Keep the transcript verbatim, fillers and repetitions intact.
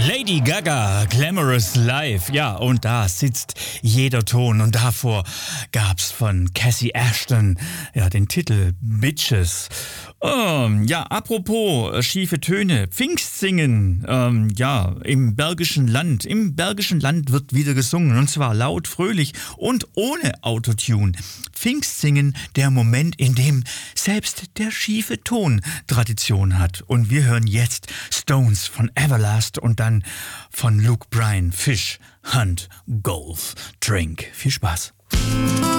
Lady Gaga, Glamorous Life. Ja, und da sitzt jeder Ton. Und davor gab's von Cassie Ashton ja den Titel Bitches. Ähm, ja, apropos äh, schiefe Töne, Pfingstsingen, ähm, ja, im Bergischen Land. Im Bergischen Land wird wieder gesungen, und zwar laut, fröhlich und ohne Autotune. Pfingstsingen, der Moment, in dem selbst der schiefe Ton Tradition hat. Und wir hören jetzt Stones von Everlast und dann von Luke Bryan, Fish, Hunt, Golf, Drink. Viel Spaß.